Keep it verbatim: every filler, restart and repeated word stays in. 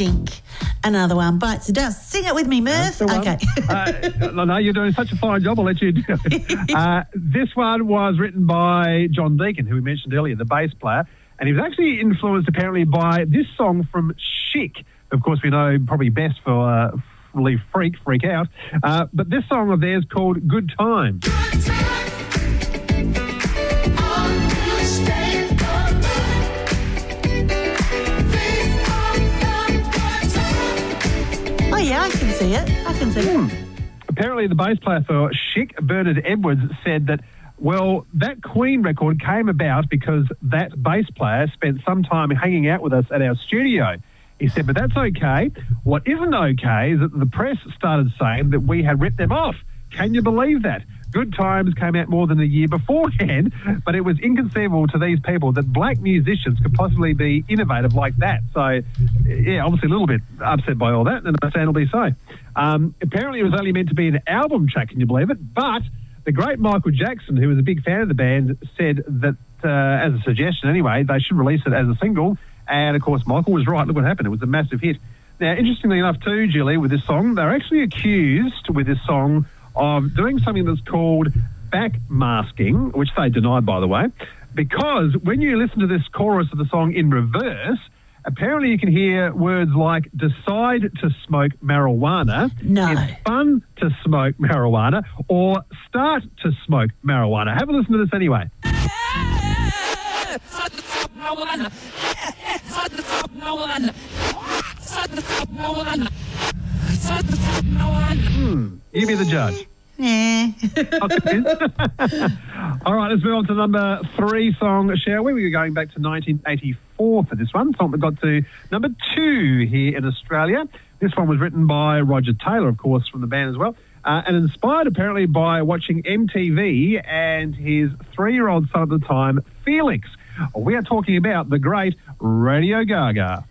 stink. Another one bites the dust. Sing it with me, Murph. Okay. uh, no, you're doing such a fine job. I'll let you do it. Uh, this one was written by John Deacon, who we mentioned earlier, the bass player. And he was actually influenced, apparently, by this song from Chic. Of course, we know probably best for uh, Leave Freak, Freak Out. Uh, but this song of theirs called Good Time. Good time. Oh, yeah, I can see it. I can see Hmm. it. Apparently, the bass player for Chic, Bernard Edwards, said that, well, that Queen record came about because that bass player spent some time hanging out with us at our studio. He said, but that's okay. What isn't okay is that the press started saying that we had ripped them off. Can you believe that? Good Times came out more than a year beforehand, but it was inconceivable to these people that black musicians could possibly be innovative like that. So, yeah, obviously a little bit upset by all that, and understandably so. Um, apparently it was only meant to be an album track, can you believe it? But the great Michael Jackson, who was a big fan of the band, said that, uh, as a suggestion anyway, they should release it as a single. And, of course, Michael was right. Look what happened. It was a massive hit. Now, interestingly enough too, Julie, with this song, they're actually accused with this song of doing something that's called backmasking, which they denied, by the way, because when you listen to this chorus of the song in reverse, apparently you can hear words like decide to smoke marijuana, No. it's fun to smoke marijuana, or start to smoke marijuana. Have a listen to this anyway. Hmm, you be the judge. Yeah. All right, let's move on to number three song, shall we? We're going back to nineteen eighty-four for this one. Song that got to number two here in Australia. This one was written by Roger Taylor, of course, from the band as well, uh, and inspired apparently by watching M T V and his three-year-old son at the time, Felix. We are talking about the great Radio Gaga.